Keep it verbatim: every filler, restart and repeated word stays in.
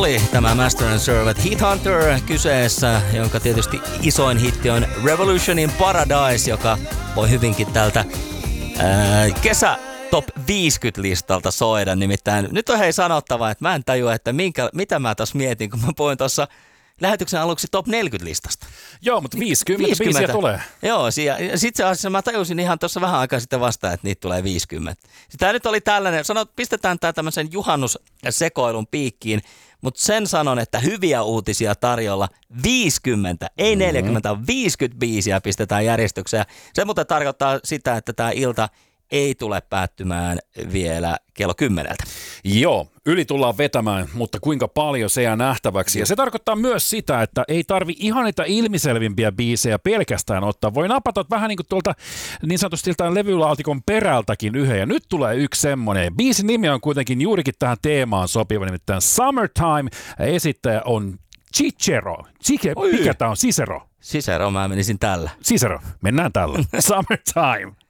oli tämä Master and Servant Heathunter kyseessä, jonka tietysti isoin hitti on Revolutionin Paradise, joka voi hyvinkin tältä ää, kesä top viisikymmentä-listalta soida. Nimittäin nyt on hei sanottava, että mä en tajua, että minkä, mitä mä taas mietin, kun mä puhuin tuossa lähetyksen aluksi top neljäkymmentä-listasta. Joo, mutta viisikymmentä, viisikymmentä biisiä tulee. Joo, ja sitten asiassa mä tajusin ihan tuossa vähän aikaa sitten vasta, että niitä tulee viisikymmentä. Tämä nyt oli tällainen, sanot, pistetään tämä tämmöisen juhannussekoilun piikkiin, mutta sen sanon, että hyviä uutisia tarjolla viisikymmentä, ei neljäkymmentä, mm-hmm. viisikymmentä biisiä pistetään järjestykseen. Se muuten tarkoittaa sitä, että tämä ilta ei tule päättymään vielä kello kymmeneltä. Joo, yli tullaan vetämään, mutta kuinka paljon se jää nähtäväksi. Ja se tarkoittaa myös sitä, että ei tarvi ihan niitä ilmiselvimpiä biisejä pelkästään ottaa. Voi napata vähän niin kuin tuolta niin sanotusti levylaatikon perältäkin yhden. Ja nyt tulee yksi semmoinen. Biisin nimi on kuitenkin juurikin tähän teemaan sopiva, nimittäin Summertime. Esittäjä on Cicero. Cike, mikä tämä on? Cicero. Cicero, mä menisin tällä. Cicero, mennään tällä. Summertime.